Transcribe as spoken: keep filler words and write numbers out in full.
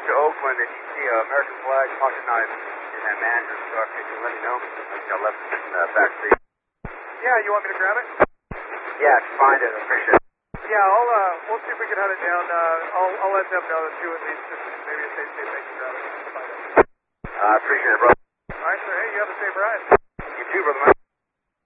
get to Oakland and you see an American flag pocket knife in that manager's truck, you can let me know. I think I left it in the back seat. Yeah, you want me to grab it? Yeah, if you find it, I appreciate it. Yeah, I'll, uh, we'll see if we can hunt it down. Uh, I'll, I'll let them know that you and me, just maybe a safe state they can grab it. Find it. I uh, appreciate it, bro. All right, sir. Hey, you have a safe ride.